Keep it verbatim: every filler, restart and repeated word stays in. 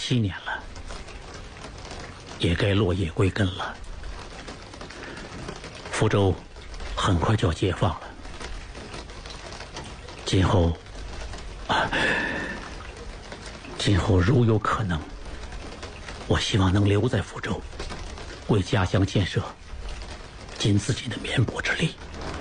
七年了，也该落叶归根了。福州很快就要解放了，今后，啊，今后如有可能，我希望能留在福州，为家乡建设尽自己的绵薄之力。